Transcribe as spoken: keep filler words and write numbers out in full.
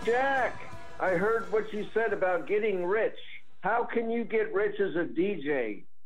Jack, I heard what you said about getting rich. How can you get rich as a D J?